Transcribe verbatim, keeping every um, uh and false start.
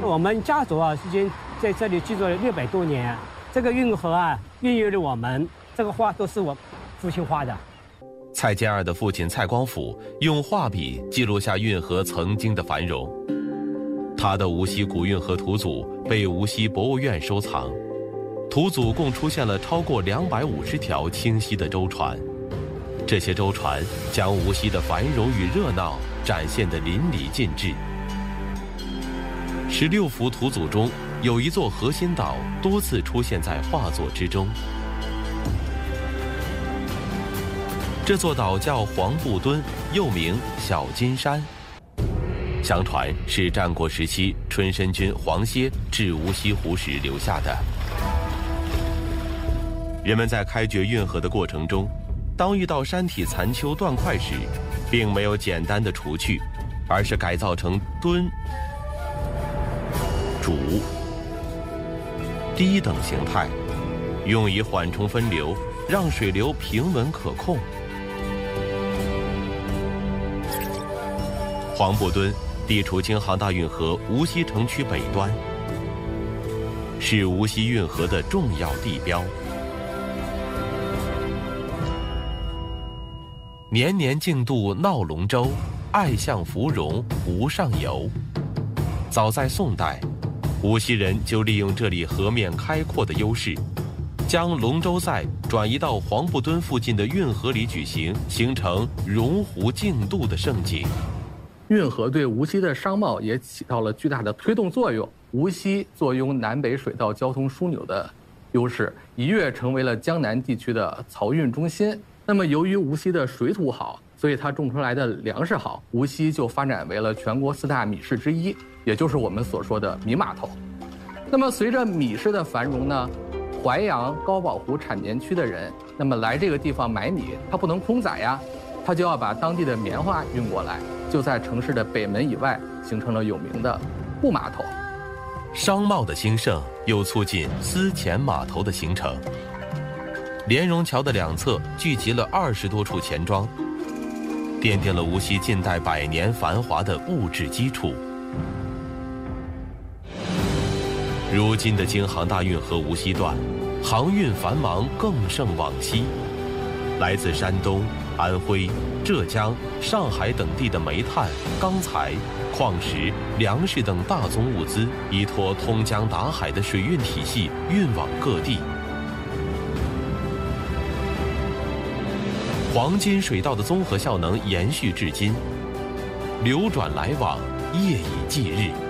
我们家族啊，已经在这里居住了六百多年。这个运河啊，孕育了我们。这个画都是我父亲画的。 蔡健二的父亲蔡光甫用画笔记录下运河曾经的繁荣。他的无锡古运河图组被无锡博物院收藏，图组共出现了超过两百五十条清晰的舟船。这些舟船将无锡的繁荣与热闹展现得淋漓尽致。十六幅图组中，有一座核心岛多次出现在画作之中。这座岛叫黄布墩，又名小金山。相传是战国时期春申君黄歇至无锡湖时留下的。人们在开掘运河的过程中，当遇到山体残丘断块时，并没有简单的除去，而是改造成墩、主低等形态，用以缓冲分流，让水流平稳可控。黄布墩地处京杭大运河无锡城区北端，是无锡运河的重要地标。年年竞渡闹龙舟，爱向芙蓉湖上游。早在宋代，无锡人就利用这里河面开阔的优势，将龙舟赛转移到黄布墩附近的运河里举行，形成蓉湖竞渡的盛景。 运河对无锡的商贸也起到了巨大的推动作用。无锡坐拥南北水道交通枢纽的优势，一跃成为了江南地区的漕运中心。那么，由于无锡的水土好，所以它种出来的粮食好，无锡就发展为了全国四大米市之一，也就是我们所说的米码头。那么，随着米市的繁荣呢，淮阳、高宝湖产棉区的人，那么来这个地方买米，他不能空载呀，他就要把当地的棉花运过来。就在城市的北门以外，形成了有名的布码头。 商贸的兴盛又促进丝钱码头的形成。莲蓉桥的两侧聚集了二十多处钱庄，奠定了无锡近代百年繁华的物质基础。如今的京杭大运河无锡段，航运繁忙，更胜往昔。来自山东、安徽、浙江、上海等地的煤炭、钢材、矿石、粮食等大宗物资，依托通江达海的水运体系运往各地。黄金水道的综合效能延续至今，流转来往，夜以继日。